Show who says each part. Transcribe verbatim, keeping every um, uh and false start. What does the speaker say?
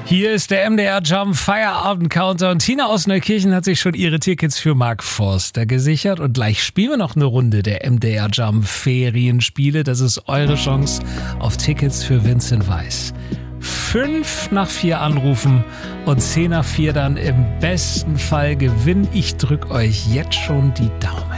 Speaker 1: Hier ist der M D R Jump Feierabend Counter und Tina aus Neukirchen hat sich schon ihre Tickets für Mark Forster gesichert und gleich spielen wir noch eine Runde der M D R Jump Ferienspiele. Das ist eure Chance auf Tickets für Vincent Weiss. Fünf nach vier anrufen und zehn nach vier dann im besten Fall gewinnen. Ich drück euch jetzt schon die Daumen.